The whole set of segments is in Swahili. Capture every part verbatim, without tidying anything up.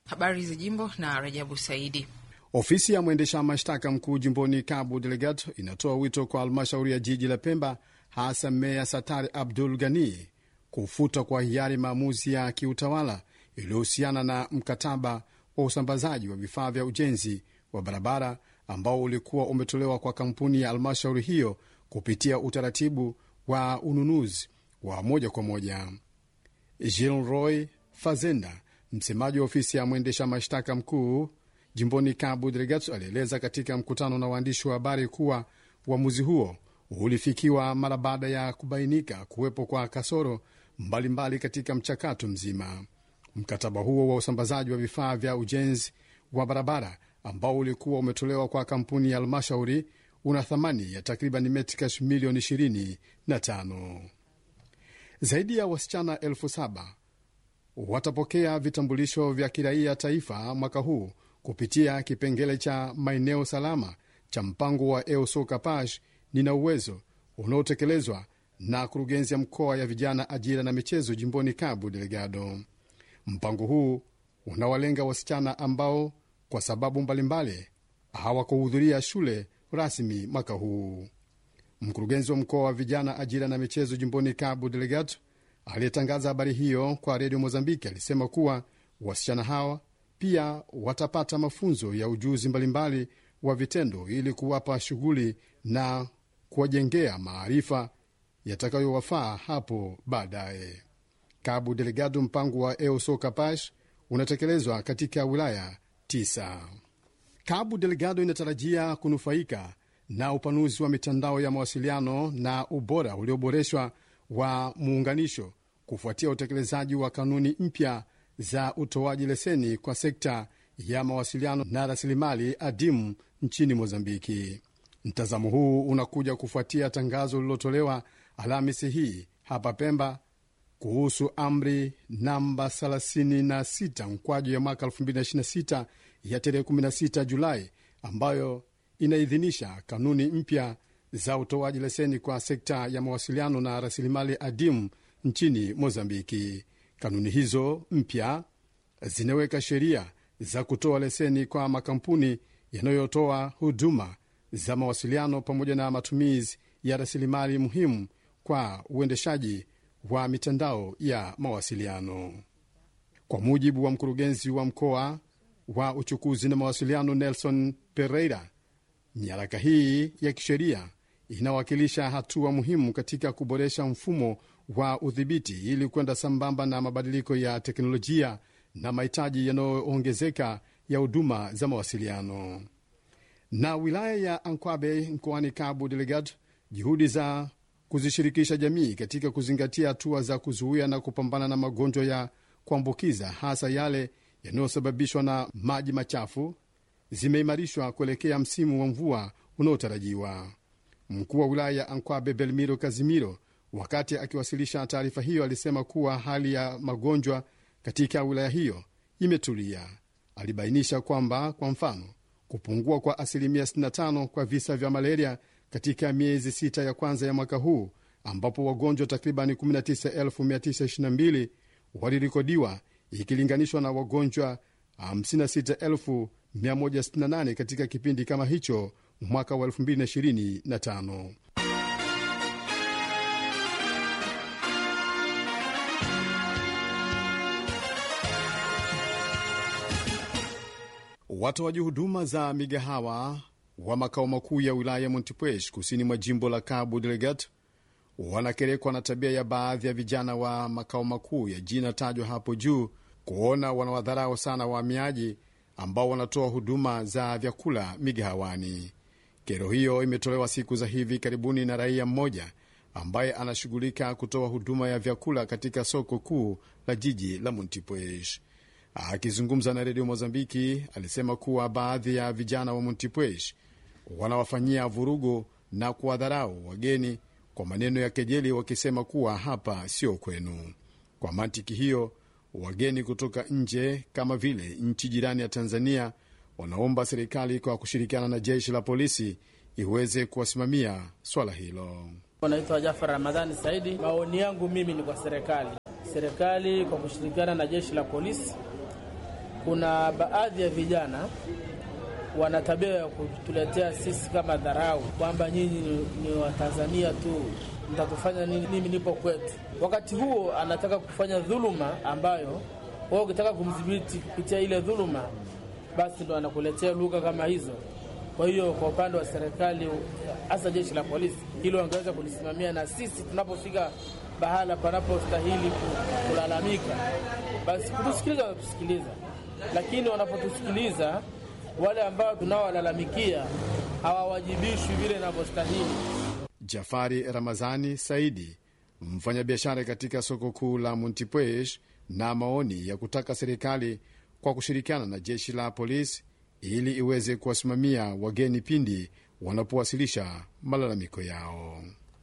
Habari za jimbo na Rajabu Saidi. Ofisi ya mwendesha mashtaka mkuu jimboni Cabo Delgado inatoa wito kwa halmashauri ya jiji la Pemba, hasa meya Satari Abdul Ghani, kufuta kwa hiari maamuzi ya kiutawala iliyohusiana na mkataba wa usambazaji wa vifaa vya ujenzi wa barabara ambao ulikuwa umetolewa kwa kampuni ya halmashauri hiyo kupitia utaratibu wa ununuzi wa moja kwa moja. Jean Roy Fazenda, msemaji wa ofisi ya mwendesha mashtaka mkuu jimboni Cabo Delgado, alieleza katika mkutano na waandishi wa habari kuwa uamuzi huo ulifikiwa mara baada ya kubainika kuwepo kwa kasoro mbalimbali mbali katika mchakato mzima. Mkataba huo wa usambazaji wa vifaa vya ujenzi wa barabara ambao ulikuwa umetolewa kwa kampuni ya halmashauri una thamani ya takriban metikash milioni ishirini na tano. Zaidi ya wasichana elfu saba watapokea vitambulisho vya kiraia taifa mwaka huu kupitia kipengele cha maeneo salama cha mpango wa EUSO Kapash Nina Uwezo unaotekelezwa na kurugenzi ya mkoa ya vijana, ajira na michezo jimboni Cabo Delgado. Mpango huu unawalenga wasichana ambao kwa sababu mbalimbali hawakuhudhuria shule rasmi mwaka huu. Mkurugenzi wa mkoa wa vijana, ajira na michezo jimboni Cabo Delgado aliyetangaza habari hiyo kwa redio Mozambiki alisema kuwa wasichana hawa pia watapata mafunzo ya ujuzi mbalimbali wa vitendo ili kuwapa shughuli na kuwajengea maarifa yatakayowafaa hapo baadaye. Cabo Delgado, mpango wa EUSO Kapash unatekelezwa katika wilaya tisa. Cabo Delgado inatarajia kunufaika na upanuzi wa mitandao ya mawasiliano na ubora ulioboreshwa wa muunganisho kufuatia utekelezaji wa kanuni mpya za utoaji leseni kwa sekta ya mawasiliano na rasilimali adimu nchini Mozambiki. Mtazamo huu unakuja kufuatia tangazo lililotolewa Alhamisi hii hapa Pemba kuhusu amri namba thelathini na sita mkwaju ya mwaka elfu mbili ishirini na sita ya tarehe kumi na sita Julai ambayo inaidhinisha kanuni mpya za utoaji leseni kwa sekta ya mawasiliano na rasilimali adimu nchini Mozambiki. Kanuni hizo mpya zinaweka sheria za kutoa leseni kwa makampuni yanayotoa huduma za mawasiliano pamoja na matumizi ya rasilimali muhimu kwa uendeshaji wa mitandao ya mawasiliano. Kwa mujibu wa mkurugenzi wa mkoa wa uchukuzi na mawasiliano Nelson Pereira, nyaraka hii ya kisheria inawakilisha hatua muhimu katika kuboresha mfumo wa udhibiti ili kwenda sambamba na mabadiliko ya teknolojia na mahitaji yanayoongezeka ya huduma za mawasiliano. Na wilaya ya Ankwabe mkoani Cabo Delgado, juhudi za kuzishirikisha jamii katika kuzingatia hatua za kuzuia na kupambana na magonjwa ya kuambukiza hasa yale yanayosababishwa na maji machafu zimeimarishwa kuelekea msimu wa mvua unaotarajiwa. Mkuu wa wilaya ya Ankwabe Belmiro Kazimiro, wakati akiwasilisha taarifa hiyo, alisema kuwa hali ya magonjwa katika wilaya hiyo imetulia. Alibainisha kwamba kwa mfano kupungua kwa asilimia sitini na tano kwa visa vya malaria katika miezi sita ya kwanza ya mwaka huu, ambapo wagonjwa takribani kumi na tisa elfu mia tisa ishirini na mbili walirikodiwa ikilinganishwa na wagonjwa hamsini na sita elfu mia moja sitini na nane katika kipindi kama hicho mwaka wa elfu mbili ishirini na tano. Watoaji huduma za migahawa wa makao makuu ya wilaya ya Montepuez kusini mwa jimbo la Cabo Delgado wanakerekwa na tabia ya baadhi ya vijana wa makao makuu ya jina tajwa hapo juu kuona wanawadharau sana wahamiaji ambao wanatoa huduma za vyakula migahawani. Kero hiyo imetolewa siku za hivi karibuni na raia mmoja ambaye anashughulika kutoa huduma ya vyakula katika soko kuu la jiji la Montepuez. Akizungumza na redio Mozambiki, alisema kuwa baadhi ya vijana wa Montepuez wanawafanyia vurugu na kuwadharau wageni kwa maneno ya kejeli, wakisema kuwa hapa sio kwenu. Kwa mantiki hiyo, wageni kutoka nje kama vile nchi jirani ya Tanzania wanaomba serikali kwa kushirikiana na jeshi la polisi iweze kuwasimamia swala hilo. Naitwa Jafar Ramadhani Saidi. Maoni yangu mimi ni kwa serikali. Serikali kwa kushirikiana na jeshi la polisi kuna baadhi ya vijana wana tabia ya kutuletea sisi kama dharau, kwamba nyinyi ni, ni Watanzania tu, mtatufanya nini? Mimi nipo kwetu. Wakati huo anataka kufanya dhuluma ambayo wao ukitaka kumdhibiti kupitia ile dhuluma, basi ndo anakuletea lugha kama hizo. Kwa hiyo kwa upande wa serikali, hasa jeshi la polisi, hilo wangeweza kulisimamia, na sisi tunapofika bahala panapostahili kulalamika, basi kutusikiliza na tusikiliza. Lakini wanapotusikiliza, wale ambao tunaowalalamikia hawawajibishwi vile inavyostahili. Jafari Ramazani Saidi, mfanyabiashara katika soko kuu la Montepuez, na maoni ya kutaka serikali kwa kushirikiana na jeshi la polisi ili iweze kuwasimamia wageni pindi wanapowasilisha malalamiko yao.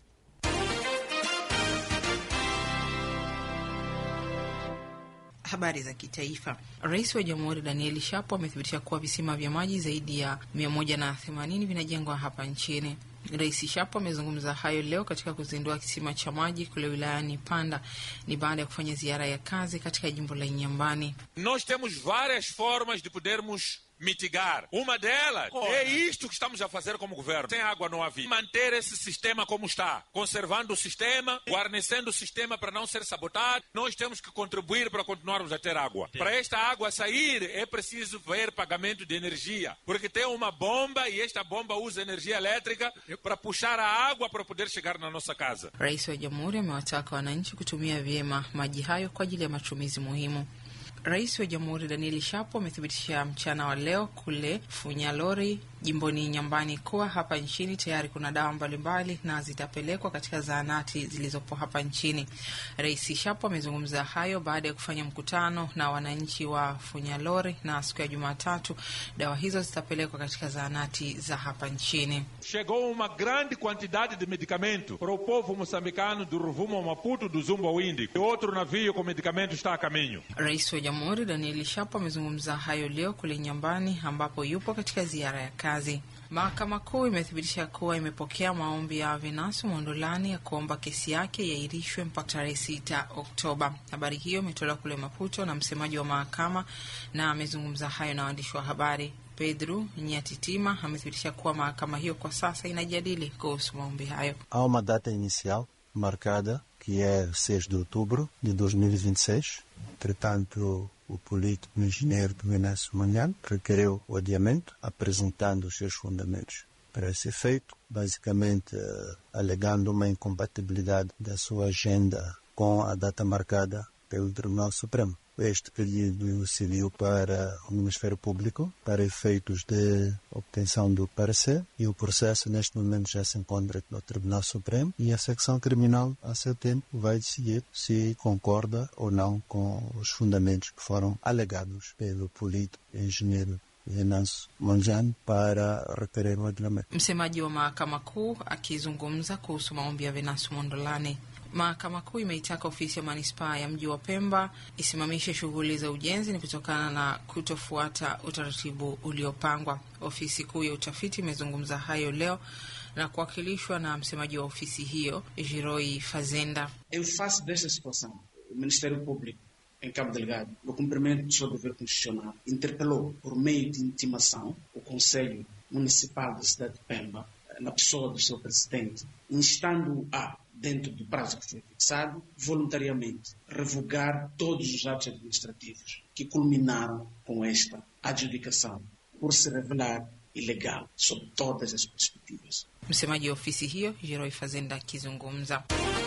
Habari za kitaifa. Rais wa Jamhuri Daniel Shapo amethibitisha kuwa visima vya maji zaidi ya mia moja na themanini vinajengwa hapa nchini. Rais Shapo amezungumza hayo leo katika kuzindua kisima cha maji kule wilayani Panda, ni baada ya kufanya ziara ya kazi katika jimbo la Inhambane. Nós temos várias formas de podermos mitigar. Uma delas oh. é isto que estamos a fazer como governo. Sem água não havia. Manter esse sistema como está, conservando o sistema, guarnecendo o sistema para não ser sabotado. Nós temos que contribuir para continuarmos a ter água. Sim. Para esta água sair, é preciso ver pagamento de energia, porque tem uma bomba e esta bomba usa energia elétrica para puxar a água para poder chegar na nossa casa. Rais wa Jamhuri amewataka wananchi kutumia vyema maji hayo kwa ajili ya matumizi muhimu. Rais wa Jamhuri Daniel Shapo amethibitisha mchana wa leo kule Funyalori jimboni Inhambane kuwa hapa nchini tayari kuna dawa mbalimbali na zitapelekwa katika zahanati zilizopo hapa nchini. Rais Shapo amezungumza hayo baada ya kufanya mkutano na wananchi wa Funyalori, na siku ya Jumatatu dawa hizo zitapelekwa katika zahanati za hapa nchini. Chegou uma grande quantidade de medicamento para o povo moçambicano do Ruvumo ao Maputo, do Zumbo ao Índico. E outro navio com medicamento está a caminho. Rais wa Jamhuri Daniel Shapo amezungumza hayo leo kule Inhambane ambapo yupo katika ziara ya kazi. Mahakama Kuu imethibitisha kuwa imepokea maombi ya Venancio Mondlane ya kuomba kesi yake yairishwe mpaka tarehe sita Oktoba. Habari hiyo imetolewa kule Maputo na msemaji wa mahakama, na amezungumza hayo na waandishi wa habari. Pedro Nyatitima amethibitisha kuwa mahakama hiyo kwa sasa inajadili kuhusu maombi hayo. Há uma data inicial marcada que é seis de outubro de dois mil e vinte e seis. Entretanto, o político engenheiro Venancio Mondlane requereu o adiamento, apresentando os seus fundamentos para esse efeito, basicamente uh, alegando uma incompatibilidade da sua agenda com a data marcada pelo Tribunal Supremo. Este pedido serviu para o Ministério Público para efeitos de obtenção do parecer, e o processo neste momento já se encontra no Tribunal Supremo, e a secção criminal a seu tempo vai decidir se concorda ou não com os fundamentos que foram alegados pelo político engenheiro Venancio Mondlane para requerer o adiamento. Msemaji wa Mahakama Kuu akizungumza kuhusu maombi ya Venancio Mondlane. Mahakama Kuu imeitaka ofisi ya manispaa ya mji wa Pemba isimamishe shughuli za ujenzi ni kutokana na kutofuata utaratibu uliopangwa. Ofisi kuu ya utafiti imezungumza hayo leo na kuwakilishwa na msemaji wa ofisi hiyo, Jiroi Fazenda. Em face desta situação, o Ministério Público em Cabo Delgado, no cumprimento do seu dever constitucional, interpelou por meio de intimação o Conselho Municipal da cidade de Pemba, na pessoa do seu presidente, instando a, dentro do prazo que foi fixado, voluntariamente revogar todos os atos administrativos que culminaram com esta adjudicação, por se revelar ilegal sob todas as perspectivas. Msemaji wa ofisi hiyo, Jiroi Fazenda, akizungumza.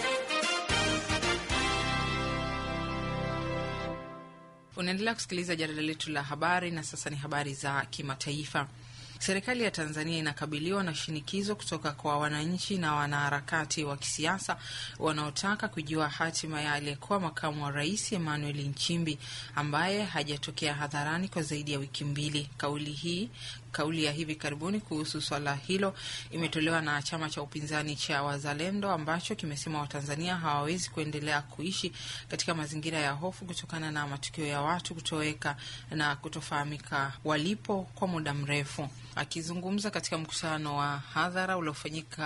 Unaendelea kusikiliza jarida letu la habari, na sasa ni habari za kimataifa. Serikali ya Tanzania inakabiliwa na shinikizo kutoka kwa wananchi na wanaharakati wa kisiasa wanaotaka kujua hatima ya aliyekuwa makamu wa rais Emmanuel Nchimbi ambaye hajatokea hadharani kwa zaidi ya wiki mbili. Kauli hii Kauli ya hivi karibuni kuhusu swala hilo imetolewa na chama cha upinzani cha Wazalendo ambacho kimesema Watanzania hawawezi kuendelea kuishi katika mazingira ya hofu kutokana na matukio ya watu kutoweka na kutofahamika walipo kwa muda mrefu. Akizungumza katika mkutano wa hadhara uliofanyika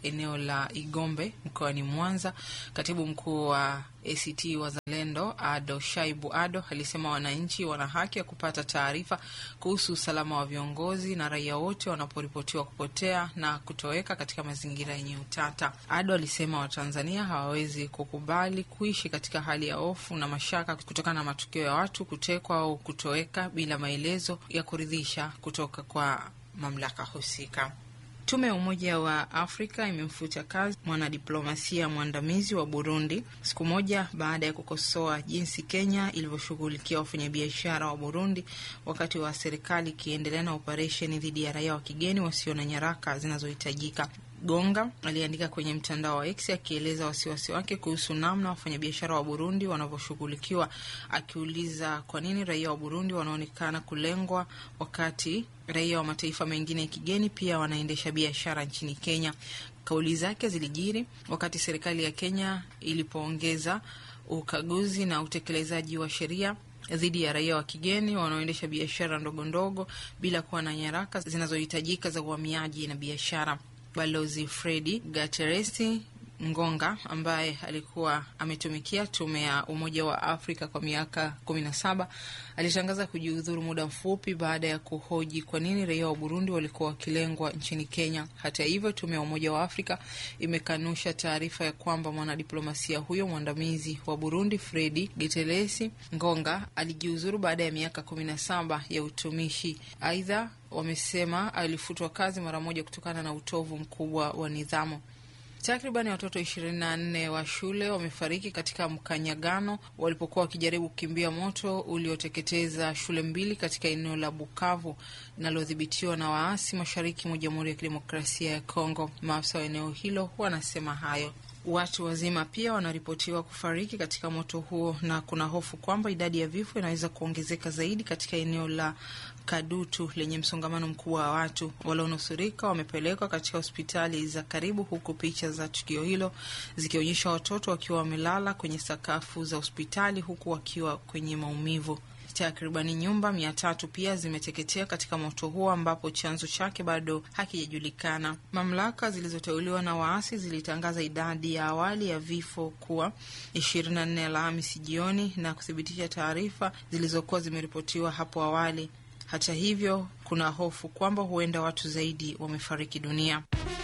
eneo la Igombe mkoani Mwanza, katibu mkuu wa A C T Wazalendo Ado Shaibu Ado alisema wananchi wana haki ya kupata taarifa kuhusu usalama wa viongozi na raia wote wanaporipotiwa kupotea na kutoweka katika mazingira yenye utata. Ado alisema Watanzania hawawezi kukubali kuishi katika hali ya hofu na mashaka kutokana na matukio ya watu kutekwa au kutoweka bila maelezo ya kuridhisha kutoka kwa mamlaka husika. Tume ya Umoja wa Afrika imemfuta kazi mwanadiplomasia mwandamizi wa Burundi siku moja baada ya kukosoa jinsi Kenya ilivyoshughulikia wafanyabiashara wa Burundi wakati wa serikali ikiendelea na operesheni dhidi ya raia wa kigeni wasio na nyaraka zinazohitajika. Gonga aliandika kwenye mtandao wa X akieleza wasiwasi wake kuhusu namna wafanyabiashara wa Burundi wanavyoshughulikiwa, akiuliza kwa nini raia wa Burundi wanaonekana kulengwa wakati raia wa mataifa mengine ya kigeni pia wanaendesha biashara nchini Kenya. Kauli zake zilijiri wakati serikali ya Kenya ilipoongeza ukaguzi na utekelezaji wa sheria dhidi ya raia wa kigeni wanaoendesha biashara ndogo ndogo bila kuwa na nyaraka zinazohitajika za uhamiaji na biashara. Balozi Fredi Gateresi Ngonga ambaye alikuwa ametumikia tume ya Umoja wa Afrika kwa miaka kumi na saba alitangaza kujiudhuru muda mfupi baada ya kuhoji kwa nini raia wa Burundi walikuwa wakilengwa nchini Kenya. Hata hivyo, tume ya Umoja wa Afrika imekanusha taarifa ya kwamba mwanadiplomasia huyo mwandamizi wa Burundi Fredi Gateresi Ngonga alijiuzuru baada ya miaka kumi na saba ya utumishi. Aidha, wamesema alifutwa kazi mara moja kutokana na utovu mkubwa wa nidhamu. Takriban watoto ishirini na nne wa shule wamefariki katika mkanyagano walipokuwa wakijaribu kukimbia moto ulioteketeza shule mbili katika eneo la Bukavu linalodhibitiwa na waasi mashariki mwa Jamhuri ya Kidemokrasia ya Kongo. Maafisa wa eneo hilo wanasema hayo. Watu wazima pia wanaripotiwa kufariki katika moto huo na kuna hofu kwamba idadi ya vifo inaweza kuongezeka zaidi katika eneo la Kadutu lenye msongamano mkubwa wa watu. Walionusurika wamepelekwa katika hospitali za karibu, huku picha za tukio hilo zikionyesha watoto wakiwa wamelala kwenye sakafu za hospitali huku wakiwa kwenye maumivu. Takribani nyumba mia tatu pia zimeteketea katika moto huo ambapo chanzo chake bado hakijajulikana. Mamlaka zilizoteuliwa na waasi zilitangaza idadi ya awali ya vifo kuwa ishirini na nne Alhamisi jioni na kuthibitisha taarifa zilizokuwa zimeripotiwa hapo awali. Hata hivyo, kuna hofu kwamba huenda watu zaidi wamefariki dunia.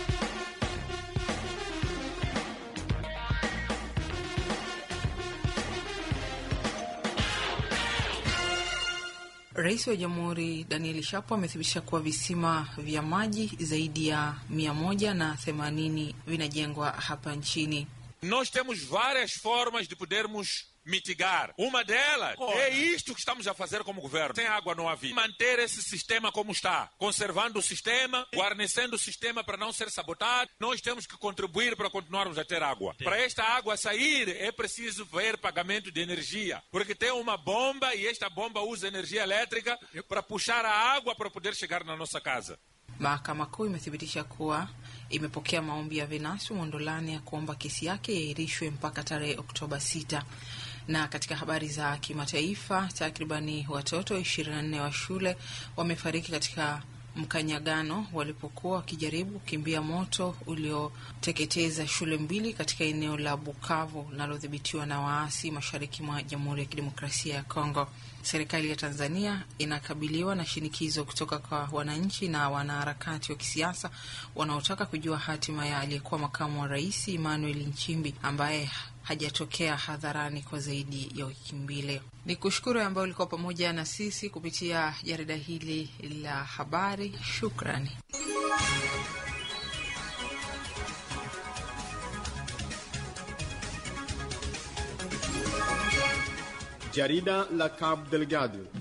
Rais wa Jamhuri Daniel Shapo amethibitisha kuwa visima vya maji zaidi ya mia moja na themanini vinajengwa hapa nchini. Nós temos várias formas de podermos mitigar. Uma delas oh. é isto que estamos a fazer como governo. Sem água não há vida. Manter esse sistema como está, conservando o sistema, guarnecendo o sistema para não ser sabotado. Nós temos que contribuir para continuarmos a ter água. Para esta água sair, é preciso ver pagamento de energia, porque tem uma bomba e esta bomba usa energia elétrica para puxar a água para poder chegar na nossa casa. Mahakama Kuu imethibitisha kuwa imepokea maombi ya Venancio Mondlane ya kuomba kesi yake yaahirishwe mpaka tarehe Oktoba sita. Na katika habari za kimataifa, takribani watoto ishirini na nne wa shule wamefariki katika mkanyagano walipokuwa wakijaribu kukimbia moto ulioteketeza shule mbili katika eneo la Bukavu linalodhibitiwa na waasi mashariki mwa Jamhuri ya Kidemokrasia ya Kongo. Serikali ya Tanzania inakabiliwa na shinikizo kutoka kwa wananchi na wanaharakati wa kisiasa wanaotaka kujua hatima ya aliyekuwa makamu wa rais Emmanuel Nchimbi ambaye hajatokea hadharani kwa zaidi ya wiki mbili. Ni kushukuru ambao ulikuwa pamoja na sisi kupitia jarida hili la habari. Shukrani. Jarida la Cabo Delgado.